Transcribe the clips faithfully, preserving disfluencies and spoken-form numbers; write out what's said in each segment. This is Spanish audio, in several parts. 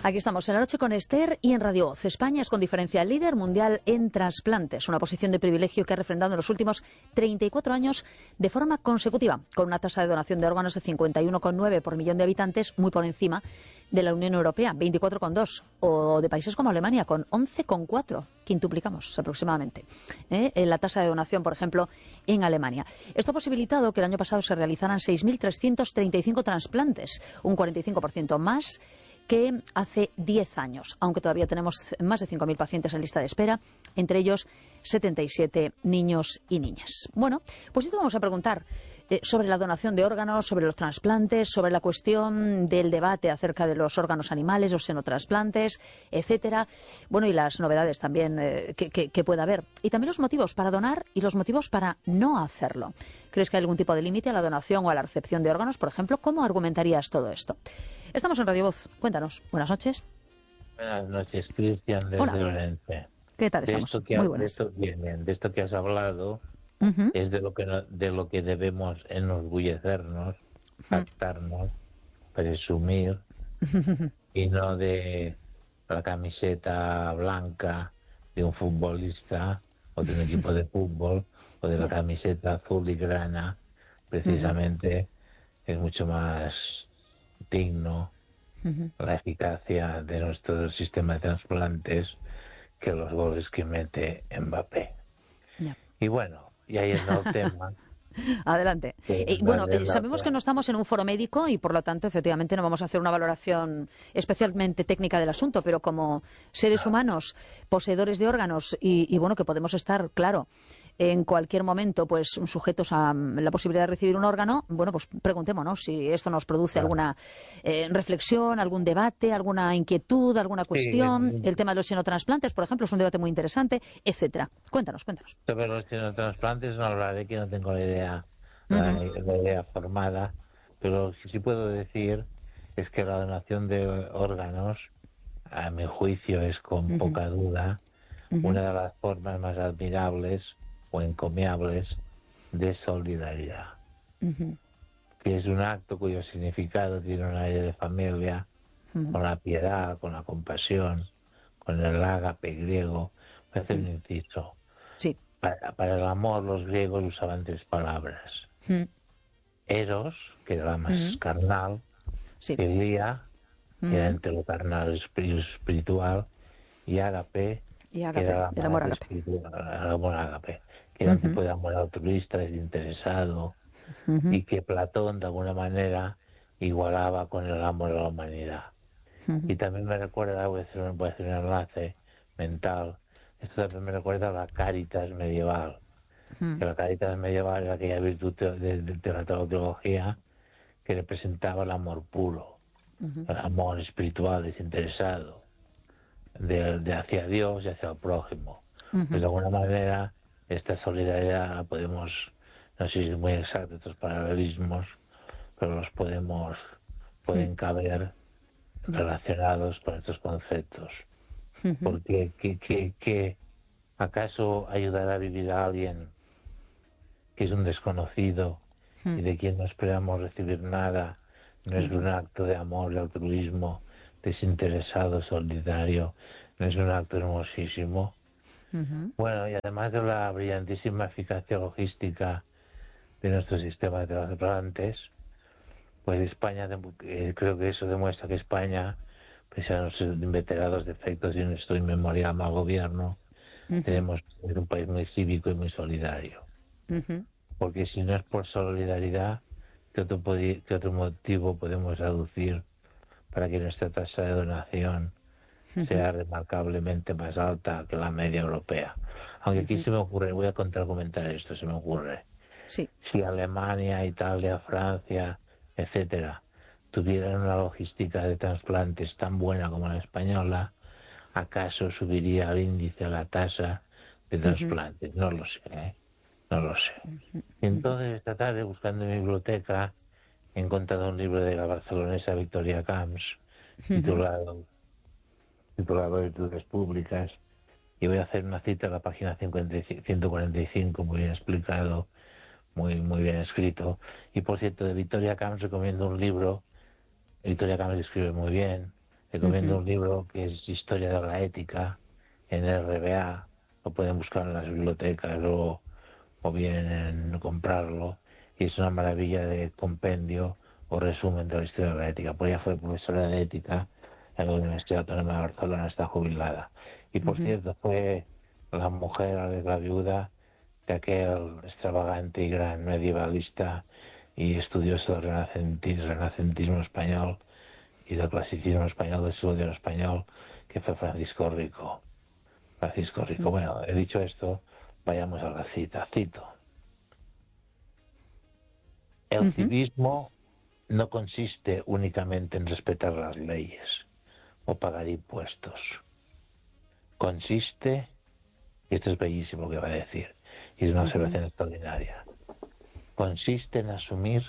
Aquí estamos en la noche con Esther y en Radio Voz. España es con diferencia líder mundial en trasplantes, una posición de privilegio que ha refrendado en los últimos treinta y cuatro años de forma consecutiva, con una tasa de donación de órganos de cincuenta y uno coma nueve por millón de habitantes, muy por encima de la Unión Europea, veinticuatro coma dos, o de países como Alemania, con once coma cuatro, quintuplicamos aproximadamente ¿eh? en la tasa de donación, por ejemplo, en Alemania. Esto ha posibilitado que el año pasado se realizaran seis mil trescientos treinta y cinco trasplantes, un cuarenta y cinco por ciento más que hace diez años, aunque todavía tenemos más de cinco mil pacientes en lista de espera, entre ellos setenta y siete niños y niñas. Bueno, pues hoy te vamos a preguntar eh, sobre la donación de órganos, sobre los trasplantes, sobre la cuestión del debate acerca de los órganos animales, los xenotrasplantes, etcétera. Bueno, y las novedades también eh, que, que, que pueda haber. Y también los motivos para donar y los motivos para no hacerlo. ¿Crees que hay algún tipo de límite a la donación o a la recepción de órganos, por ejemplo? ¿Cómo argumentarías todo esto? Estamos en Radio Voz. Cuéntanos. Buenas noches. Buenas noches, Cristian, desde Hola. Orense. ¿Qué tal De estamos? esto que, Muy ha- de, buenas. esto, bien, bien, de esto que has hablado Ujú. es de lo que no- de lo que debemos enorgullecernos, jactarnos, presumir, y no de la camiseta blanca de un futbolista o de un equipo de fútbol o de la camiseta azul y grana. Precisamente es mucho más digno la eficacia de nuestro sistema de trasplantes que los goles que mete Mbappé. Ya. Y bueno, y ahí está el tema. Adelante. que Eh, bueno, darle eh, la sabemos que otra- no estamos en un foro médico y, por lo tanto, efectivamente no vamos a hacer una valoración especialmente técnica del asunto, pero como seres humanos, poseedores de órganos y, y bueno, que podemos estar, claro, en cualquier momento, pues sujetos a mm, la posibilidad de recibir un órgano, bueno, pues preguntémonos si esto nos produce Claro. alguna eh, reflexión, algún debate, alguna inquietud, alguna cuestión. Sí, El tema de los xenotransplantes, por ejemplo, es un debate muy interesante, etcétera. Cuéntanos, cuéntanos. sobre los xenotransplantes no hablaré, que no tengo la idea, la, la idea formada, pero lo que sí puedo decir es que la donación de órganos, a mi juicio, es con poca duda una de las formas más admirables o encomiables de solidaridad, que es un acto cuyo significado tiene un aire de familia, con la piedad, con la compasión, con el ágape griego. Voy a hacer un inciso. Sí. Para, para el amor los griegos usaban tres palabras. Mm. Eros, que era la más Ujú. carnal, Sí. filia, que era Ujú. entre lo carnal y espí- espiritual, y ágape, Y que ágape, era el amor ágape. espiritual, el amor ágape, que era un Ujú. tipo de amor altruista, desinteresado, Ujú. y que Platón, de alguna manera, igualaba con el amor a la humanidad. Y también me recuerda, voy a hacer un, voy a hacer un enlace mental, esto también me recuerda a la Cáritas medieval, que la Cáritas medieval era aquella virtud de, de- de la teología que representaba el amor puro, el amor espiritual desinteresado, de, de hacia Dios y hacia el prójimo. Pues de alguna manera esta solidaridad la podemos, no sé si es muy exacto estos paralelismos, pero los podemos, pueden caber relacionados con estos conceptos. Porque que, que, que ¿acaso ayudar a vivir a alguien que es un desconocido y de quien no esperamos recibir nada no es un acto de amor y altruismo desinteresado, solidario, no es un acto hermosísimo? Bueno, y además de la brillantísima eficacia logística de nuestro sistema de trasplantes, pues España, dem- eh, creo que eso demuestra que España, pese a los inveterados defectos y nuestro inmemorial mal gobierno, tenemos que ser un país muy cívico y muy solidario. Porque si no es por solidaridad, ¿qué otro, podi- qué otro motivo podemos aducir para que nuestra tasa de donación sea remarcablemente más alta que la media europea? Aunque aquí se me ocurre, voy a contraargumentar esto, se me ocurre. Sí. Si Alemania, Italia, Francia, etcétera, tuvieran una logística de trasplantes tan buena como la española, ¿acaso subiría el índice, la tasa de trasplantes? No lo sé, ¿eh? No lo sé. Y entonces esta tarde, buscando en mi biblioteca, he encontrado un libro de la barcelonesa Victoria Camps, titulado, titulado Virtudes Públicas, y voy a hacer una cita a la página cincuenta y cinco, ciento cuarenta y cinco, muy bien explicado, muy muy bien escrito. Y por cierto, de Victoria Camps recomiendo un libro. Victoria Camps escribe muy bien, Recomiendo Ujú. un libro que es Historia de la Ética en R B A, lo pueden buscar en las bibliotecas o, o bien en comprarlo, y es una maravilla de compendio o resumen de la historia de la ética. Pues ella fue profesora de ética en la Universidad Autónoma de Barcelona, está jubilada. Y por Ujú. cierto, fue la mujer, la viuda de aquel extravagante y gran medievalista y estudioso del renacentismo, renacentismo español y del clasicismo español, del estudio español, que fue Francisco Rico. Francisco Rico. Bueno, he dicho esto, vayamos a la cita. Cito. El Ujú. civismo no consiste únicamente en respetar las leyes o pagar impuestos. Consiste, y esto es bellísimo que va a decir, y es una Ujú. observación extraordinaria, consiste en asumir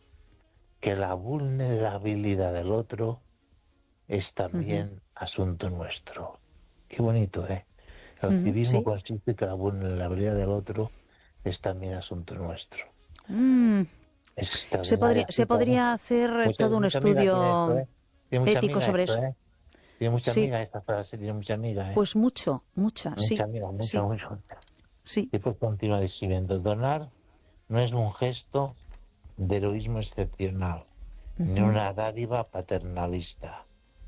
que la vulnerabilidad del otro es Ujú. también asunto nuestro. Qué bonito, ¿eh? El Ujú. civismo Sí. consiste en que la vulnerabilidad del otro es también asunto nuestro. Mm. Es Se podría, extraordinaria se cita, ¿no? podría hacer Mucha, todo un mucha amiga tiene esto, estudio ¿eh? Tiene mucha ético amiga sobre esto, eso. ¿eh? Tiene mucha Sí, amiga esta frase, tiene mucha amiga, ¿eh? pues mucho, mucha, Mucha sí, amiga, mucha, sí, mucha. sí. Y pues continúa diciendo, donar no es un gesto de heroísmo excepcional, ni Ujú. una dádiva paternalista,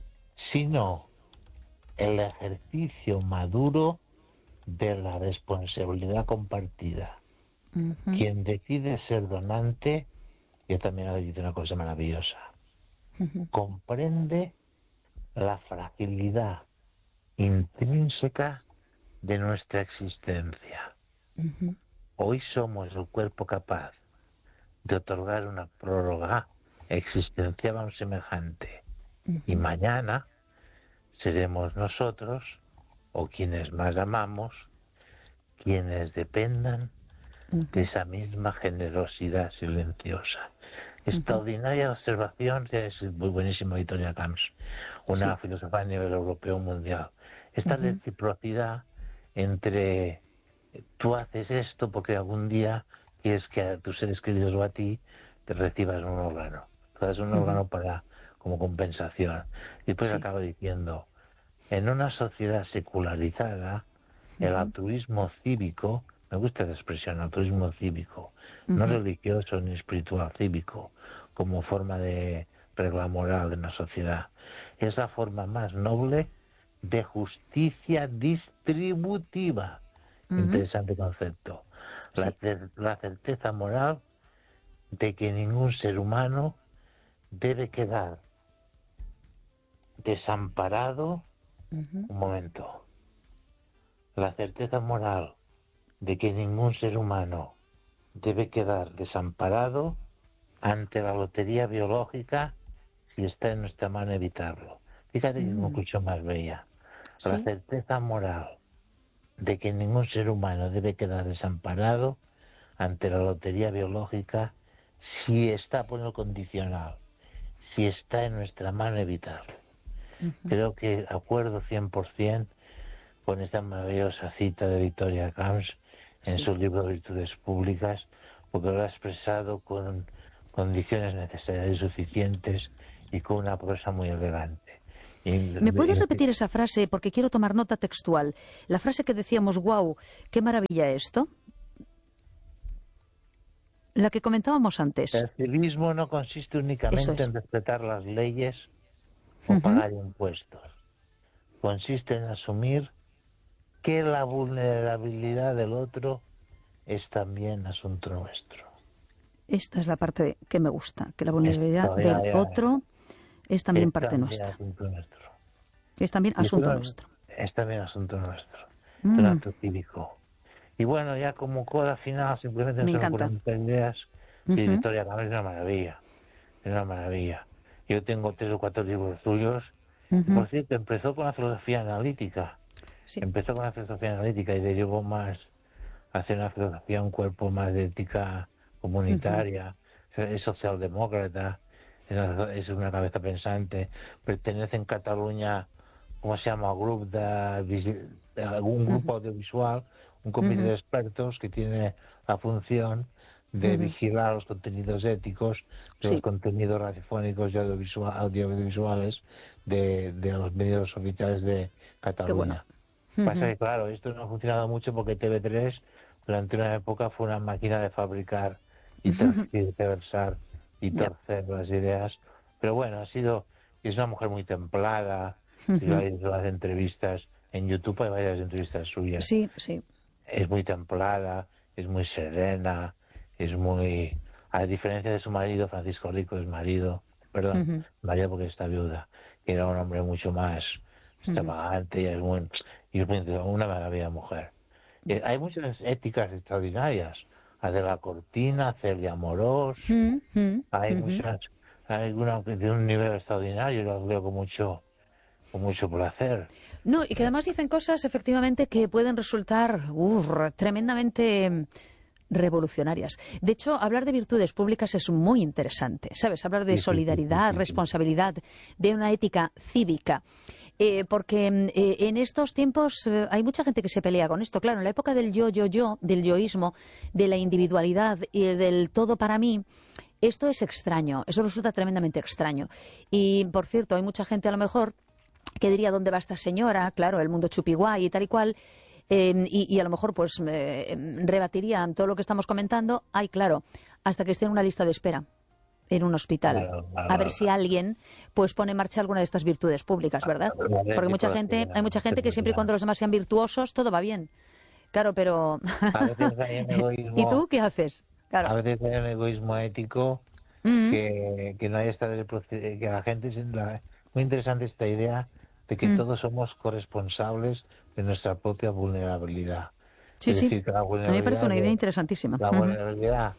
sino el ejercicio maduro de la responsabilidad compartida. Ujú. Quien decide ser donante, yo también he dicho una cosa maravillosa, Ujú. comprende la fragilidad intrínseca de nuestra existencia. Ujú. Hoy somos el cuerpo capaz de otorgar una prórroga existencial a un semejante, y Ujú. mañana seremos nosotros, o quienes más amamos, quienes dependan de Ujú. esa misma generosidad silenciosa. Ujú. Extraordinaria observación, es muy buenísimo Victoria Camps, una Sí. filósofa a nivel europeo mundial. Esta Ujú. reciprocidad entre tú haces esto porque algún día quieres que a tus seres queridos o a ti te recibas un órgano. Tú das un Ujú. órgano para como compensación. Y después Sí. acaba diciendo, en una sociedad secularizada, el Ujú. altruismo cívico, me gusta la expresión altruismo cívico, no Ujú. religioso ni espiritual, cívico, como forma de regla moral de una sociedad, es la forma más noble de justicia distributiva. Ujú. Interesante concepto. La, Sí. cer- la certeza moral de que ningún ser humano debe quedar desamparado. Ujú. Un momento. La certeza moral de que ningún ser humano debe quedar desamparado ante la lotería biológica si está en nuestra mano evitarlo. Fíjate que Mm. conclusión más bella. La Sí. certeza moral de que ningún ser humano debe quedar desamparado ante la lotería biológica si está, por el condicional, si está en nuestra mano evitarlo. Ujú. Creo que acuerdo cien por ciento con esta maravillosa cita de Victoria Camps en Sí. su libro Virtudes Públicas, porque lo ha expresado con condiciones necesarias y suficientes y con una prosa muy elegante. Y, ¿Me puedes y- repetir esa frase? Porque quiero tomar nota textual. La frase que decíamos, wow, qué maravilla esto. La que comentábamos antes. el civismo no consiste Eso únicamente es. en respetar las leyes o Ujú. pagar impuestos. Consiste en asumir que la vulnerabilidad del otro es también asunto nuestro. Esta es la parte que me gusta, que la Esto vulnerabilidad ya, del ya, otro es también es parte también nuestra. asunto nuestro. Es también Y esto asunto no- nuestro. es también asunto nuestro, de un Mm. acto cívico. Y bueno, ya como coda final, simplemente no Me se me encanta. ocurren muchas ideas. Y Ujú. Victoria Camps es una maravilla, es una maravilla. Yo tengo tres o cuatro libros suyos. Y Ujú. por cierto, empezó con la filosofía analítica. Sí. Empezó con la filosofía analítica y derivó más a hacer una filosofía, un cuerpo más de ética Ujú. comunitaria. Es socialdemócrata, es una, es una cabeza pensante. Pertenece en Cataluña, ¿cómo se llama? Grupo de, visi- de algún Ujú. grupo audiovisual, un comité Ujú. de expertos que tiene la función de Ujú. vigilar los contenidos éticos, de Sí. los contenidos radiofónicos y audiovisual- audiovisuales de, de los medios oficiales de Qué bueno. Cataluña. Ujú. Pasa que, claro, esto no ha funcionado mucho porque T V tres durante una época fue una máquina de fabricar y tergiversar y Ya. torcer las ideas. Pero bueno, ha sido, es una mujer muy templada, y Ujú. hay las entrevistas, en YouTube hay varias entrevistas suyas. Sí, sí. Es muy templada, es muy serena, es muy... A diferencia de su marido, Francisco Rico, es marido, perdón, Ujú. marido porque está viuda, que era un hombre mucho más extravagante y es muy, y es muy una maravilla mujer. Eh, hay muchas éticas extraordinarias, la de la Cortina, Celia Morós, Ujú. hay Ujú. muchas, hay una de un nivel extraordinario, las veo con mucho, con mucho placer. No, y que además dicen cosas efectivamente que pueden resultar uf, tremendamente mm, revolucionarias. De hecho, hablar de virtudes públicas es muy interesante, ¿sabes? Hablar de Sí, sí, sí, sí, solidaridad, sí, sí. responsabilidad, de una ética cívica. Eh, porque mm, eh, en estos tiempos eh, hay mucha gente que se pelea con esto. Claro, en la época del yo, yo, yo, del yoísmo, de la individualidad y del todo para mí, esto es extraño, eso resulta tremendamente extraño. Y, por cierto, hay mucha gente a lo mejor que diría dónde va esta señora, claro, el mundo chupiguay y tal y cual, eh, y, y a lo mejor pues eh, rebatirían todo lo que estamos comentando. Ay, claro, hasta que esté en una lista de espera en un hospital, Claro, claro, a ver claro. si alguien pues pone en marcha alguna de estas virtudes públicas, ¿verdad? La de Porque mucha ético, gente, hay mucha gente que siempre y efectivamente. cuando los demás sean virtuosos, todo va bien. Claro, pero A veces hay un ¿y egoísmo, tú qué haces? Claro. a veces hay un egoísmo ético Mm, que, que no hay esta del proce- que la gente se- la- muy interesante esta idea de que mm. todos somos corresponsables de nuestra propia vulnerabilidad. Sí, Es sí. decir, que la A mí me parece vulnerabilidad una idea de interesantísima. la Ujú, vulnerabilidad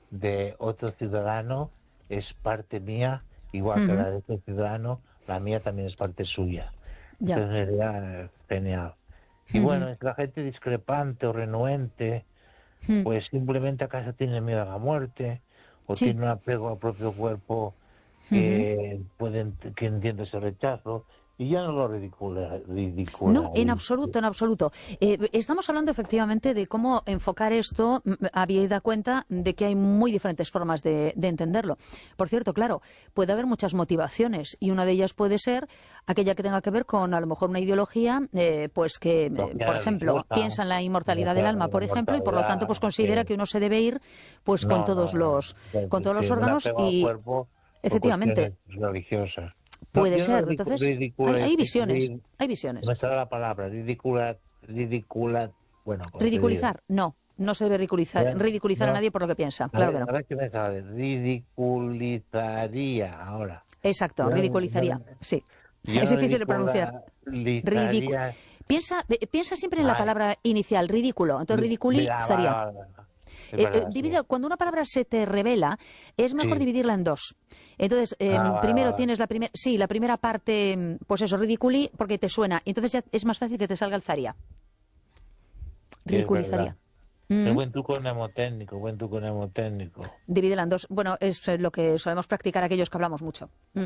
de otro ciudadano es parte mía, igual que ujú. la de otro ciudadano, la mía también es parte suya. Ya. Entonces sería genial. Y Ujú, bueno, es la gente discrepante o renuente, ujú. pues simplemente acaso tiene miedo a la muerte o Sí. tiene un apego al propio cuerpo Ujú. que pueden que entiende ese rechazo y ya no lo ridicula, No, ridicula en absoluto, en absoluto. Eh, estamos hablando efectivamente de cómo enfocar esto. M- Había cuenta de que hay muy diferentes formas de, de entenderlo. Por cierto, claro, puede haber muchas motivaciones y una de ellas puede ser aquella que tenga que ver con a lo mejor una ideología, eh, pues que, eh, por ejemplo, piensa en la inmortalidad del alma, por la ejemplo, y por lo tanto pues mortalidad, considera sí. que uno se debe ir pues con No, todos no, no. los con todos Sí, los un órganos apego al y cuerpo por efectivamente cuestiones religiosas. No, puede yo no ser. ridicu- Entonces, hay, ridicula, hay visiones, rid- hay visiones. me sale la palabra, ridicula, ridicula, bueno, como te digo. Ridiculizar, no, no se debe ridiculizar, Ya, ridiculizar a no, nadie por lo que piensa, a claro que ver, no. a ver qué me sale, ridiculizaría ahora. Exacto, Yo, ridiculizaría, no- sí. yo Es no difícil de pronunciar. Ridicu ridiculizaría. piensa, eh, piensa siempre en la Ay, palabra inicial, ridículo. Entonces, ri- mira, vale, ridiculizaría. vale, vale. Es Eh, eh, verdad, sí. divide- cuando una palabra se te revela, es mejor Sí. dividirla en dos. Entonces, eh, Ah, vale, primero vale. tienes la primera, sí, la primera parte, mm, pues eso, ridiculi, porque te suena. Entonces ya es más fácil que te salga el zaría. Sí, es Ridiculizaría. verdad. El Mm, buen truco mnemotécnico, buen truco mnemotécnico. Divídela en dos. Bueno, es eh, lo que solemos practicar aquellos que hablamos mucho. Mm.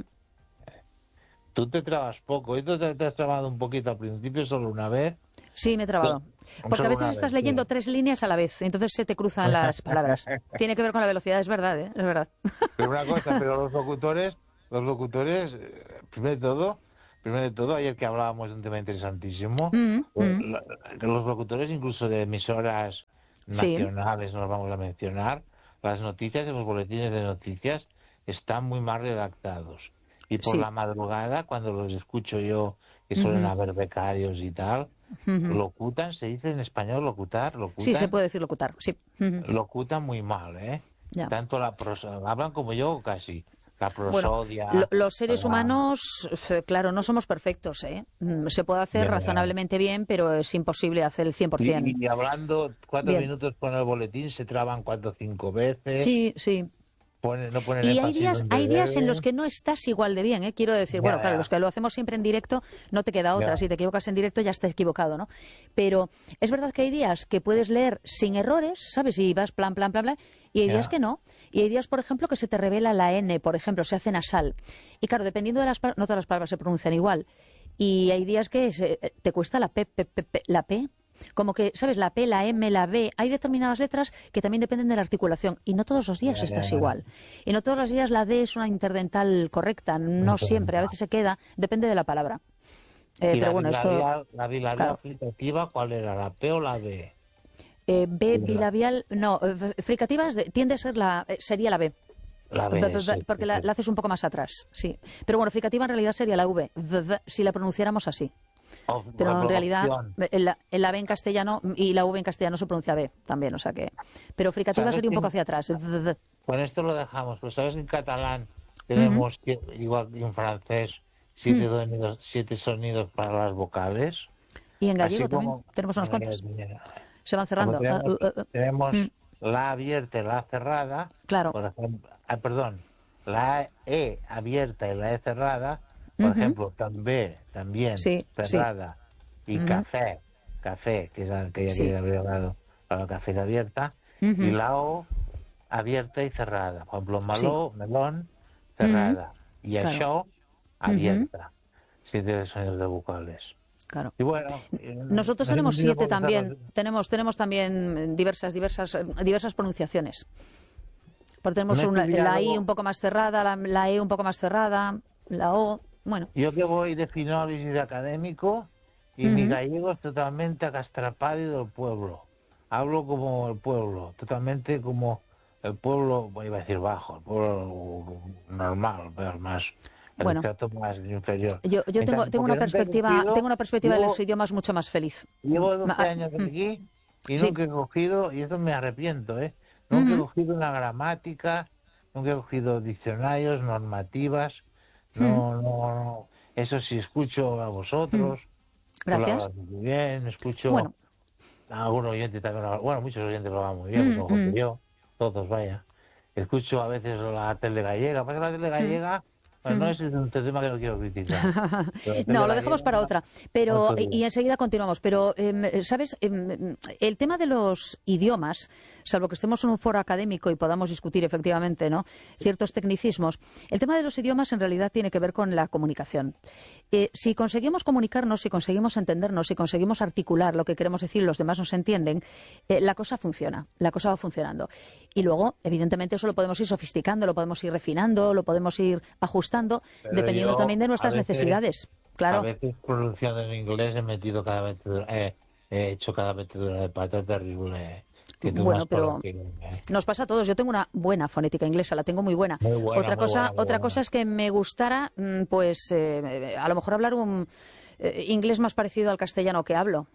Tú te trabas poco, y tú te, te has trabado un poquito al principio, solo una vez. Sí, me he trabado. No, Porque a solo veces una estás vez, leyendo sí. tres líneas a la vez, entonces se te cruzan las palabras. Tiene que ver con la velocidad, es verdad, ¿eh? Es verdad. Pero una cosa, pero los locutores, los locutores, eh, primero de todo, primero de todo, ayer que hablábamos de un tema interesantísimo, Mm, eh, mm. la- los locutores incluso de emisoras Sí, nacionales, no los vamos a mencionar, las noticias de los boletines de noticias están muy mal redactados. Y por sí. la madrugada, cuando los escucho yo, que suelen Ujú, haber becarios y tal, ujú. locutan, se dice en español locutar, Sí, se locutan, puede decir locutar, sí. Ujú, locutan muy mal, ¿eh? ya. Tanto la prosa, hablan como yo casi, la Bueno, prosodia, lo- los seres la- humanos, eh, claro, no somos perfectos, ¿eh? Mm, Se puede hacer ya, ya. razonablemente bien, pero es imposible hacer el cien por ciento. Y, y hablando cuatro Bien. minutos con el boletín se traban cuatro o cinco veces, Sí, sí. ponen, no ponen Y hay énfasis días, donde hay días en los deben. que no estás igual de bien, ¿eh? Quiero decir, Ya, bueno, claro, ya, los que lo hacemos siempre en directo no te queda otra. ya. Si te equivocas en directo ya estás equivocado, ¿no? Pero es verdad que hay días que puedes leer sin errores, ¿sabes? Y vas plan, plan, plan, plan. Y hay Ya. días que no. Y hay días, por ejemplo, que se te revela la N, por ejemplo, se hace nasal. Y claro, dependiendo de las palabras, no todas las palabras se pronuncian igual. Y hay días que se- te cuesta la P, P, P, P, la P. Como que, ¿sabes? La P, la M, la B, hay determinadas letras que también dependen de la articulación y no todos los días Ya, estás ya, ya. igual. Y no todos los días la D es una interdental correcta, no siempre, a veces se queda, depende de la palabra. Eh, ¿Y pero la bueno, esto... bilabial, la bilabial claro. fricativa cuál era? ¿La P o la B? Eh, B, Sí, la- bilabial, no, eh, fricativas de- tiende a ser la, eh, sería la B. La B, B- b- b- sí, porque sí, la, sí. la haces un poco más atrás, sí. Pero bueno, fricativa en realidad sería la V, v- v, si la pronunciáramos así. O, por Pero en ejemplo, realidad, opción. en la, en la B en castellano y la V en castellano se pronuncia B también, o sea que... Pero fricativa ¿Sabes sería un quién- poco hacia atrás. v- v. Con esto lo dejamos. Pues sabes que en catalán tenemos, que- igual que en francés, siete, sonidos, siete sonidos para las vocales. Y en Así gallego también como- tenemos unos cuantos. Se van Como cerrando. tenemos, Ah, uh, uh, uh. tenemos Mm. la abierta y la cerrada. Claro. Por ejemplo, ah, perdón, la E abierta y la E cerrada. Por Ujú. ejemplo, también, también Sí, cerrada. Y Ujú. café, café, que es la que ya Sí. que había hablado, la café abierta. Ujú. Y la O abierta y cerrada. Por ejemplo, meló, melón, cerrada. Y Claro. això, abierta. Siete sonidos de vocales. Claro. Y bueno, eh, Nosotros no sé tenemos si siete podemos también. hacer- Tenemos, tenemos también diversas, diversas, eh, diversas pronunciaciones. Porque tenemos En este una- la I diálogo- un poco más cerrada, la, la E un poco más cerrada, la O, bueno. Yo que voy de finales y de académico, y mi Ujú. gallego es totalmente acastrapado y del pueblo. Hablo como el pueblo, totalmente como el pueblo, bueno, iba a decir bajo, el pueblo normal, pero más, el Bueno. estrato más inferior. Yo, yo En tengo, cambio, tengo una porque no te he perspectiva, cogido, tengo una perspectiva de llevo- los idiomas mucho más feliz. Llevo doce Ma- años mm. aquí y Sí. nunca he cogido, y eso me arrepiento, ¿eh? Nunca he Ujú. cogido una gramática, nunca he cogido diccionarios, normativas, no, no, no. Eso sí, escucho a vosotros, tú lo Gracias. hablas muy bien, escucho Bueno. a algún oyente también, lo habla- bueno, muchos oyentes lo hablan muy bien, Mm, mejor que mm. yo, todos, vaya. Escucho a veces la tele gallega, pasa que la tele gallega, pues no es un tema que no quiero criticar. Pero la tele No, lo dejamos gallega- para otra. Pero, Otro día. y enseguida continuamos. Pero, em, ¿sabes? Em, el tema de los idiomas, salvo que estemos en un foro académico y podamos discutir efectivamente, ¿no?, ciertos tecnicismos, el tema de los idiomas en realidad tiene que ver con la comunicación. Eh, si conseguimos comunicarnos, si conseguimos entendernos, si conseguimos articular lo que queremos decir y los demás nos entienden, eh, la cosa funciona, la cosa va funcionando. Y luego, evidentemente, eso lo podemos ir sofisticando, lo podemos ir refinando, lo podemos ir ajustando, Pero dependiendo yo, también de a nuestras veces- necesidades. A Claro. veces pronunciando en inglés he metido cada metedura, eh, he hecho cada metedura de pata terrible. Que tú Bueno, más pero por aquí, eh. nos pasa a todos. Yo tengo una buena fonética inglesa, la tengo muy buena. Muy buena, otra muy cosa, buena, muy otra buena. cosa es que me gustara, mm, pues, eh, a lo mejor hablar un eh, inglés más parecido al castellano que hablo.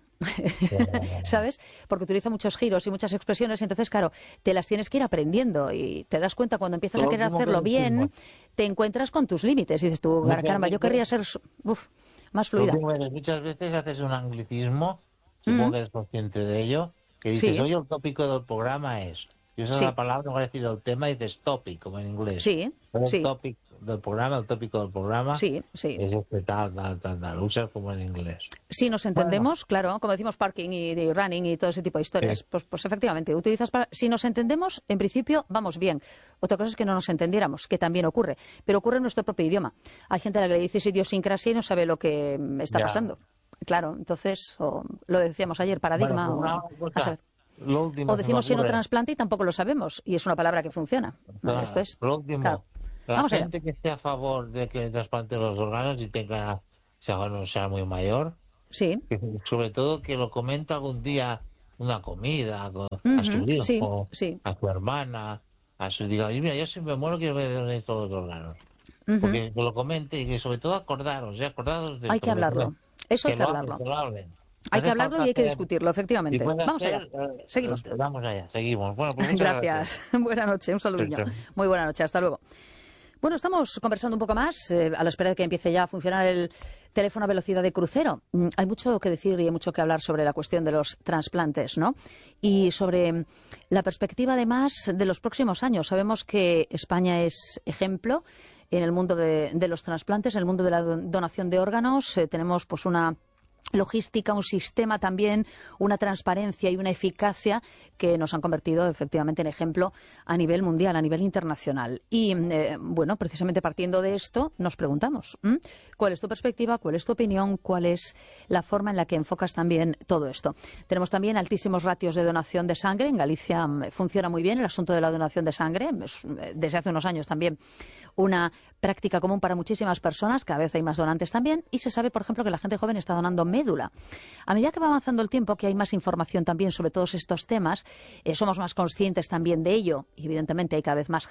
¿Sabes? Porque utiliza muchos giros y muchas expresiones, y entonces, claro, te las tienes que ir aprendiendo y te das cuenta cuando empiezas Lo a querer último que hacerlo bien, decimos. te encuentras con tus límites y dices tú, Muchas caramba, yo veces- querría ser uf, más Lo fluida. último es, muchas veces haces un anglicismo, supongo Mm. que eres consciente de ello, que dices, Sí. oye, el tópico del programa es. Y usas Sí. la palabra, no voy a decir el tema, y dices topic, como en inglés. Sí, Pero sí. El topic del programa, el tópico del programa, Sí, sí. es este tal, tal, tal, tal. Usas como en inglés. Si nos entendemos, claro, como decimos parking y, y running y todo ese tipo de historias, Sí. pues, pues efectivamente, utilizas para... Si nos entendemos, en principio vamos bien. Otra cosa es que no nos entendiéramos, que también ocurre, pero ocurre en nuestro propio idioma. Hay gente a la que le dices idiosincrasia y no sabe lo que mm, está Ya. pasando. Claro, entonces, o lo decíamos ayer, paradigma, Bueno, o, una a saber. cosa, lo último O que me decimos ocurre. trasplante y tampoco lo sabemos, y es una palabra que funciona. No, Claro, esto es... Lo último, claro. la Vamos allá. gente que esté a favor de que trasplante los órganos y tenga, sea, no sea muy mayor, Sí, que sobre todo que lo comenta algún día una comida con- a Ujú, su hijo, sí, sí. a su hermana, a su diga, "Oye, mira, yo si me muero quiero que me donéis todos los órganos. Ujú. Porque que lo comente y que sobre todo acordaros, ¿eh? acordaros de Hay que sobre hablarlo. todo, Eso hay que lo hablarlo. hablen, que lo hablen. Hay Hace que hablarlo falta y hay que hacer- discutirlo, efectivamente. y puede Vamos allá. hacer, eh, Seguimos. eh, Vamos allá, seguimos. Bueno, pues muchas Gracias. Buenas noches, un saludillo. Sí, sí. Muy buena noche, hasta luego. Bueno, estamos conversando un poco más eh, a la espera de que empiece ya a funcionar el teléfono a velocidad de crucero. Mm, hay mucho que decir y hay mucho que hablar sobre la cuestión de los trasplantes, ¿no? Y sobre mm, la perspectiva, además, de los próximos años. Sabemos que España es ejemplo en el mundo de, de los trasplantes, en el mundo de la don- donación de órganos. Eh, tenemos pues una logística, un sistema también, una transparencia y una eficacia que nos han convertido efectivamente en ejemplo a nivel mundial, a nivel internacional. Y eh, bueno, precisamente partiendo de esto nos preguntamos, ¿m? ¿cuál es tu perspectiva? ¿Cuál es tu opinión? ¿Cuál es la forma en la que enfocas también todo esto? Tenemos también altísimos ratios de donación de sangre. En Galicia m, funciona muy bien el asunto de la donación de sangre. Es, desde hace unos años también una práctica común para muchísimas personas. Cada vez hay más donantes también. Y se sabe, por ejemplo, que la gente joven está donando médula. A medida que va avanzando el tiempo, que hay más información también sobre todos estos temas, eh, somos más conscientes también de ello y evidentemente hay cada vez más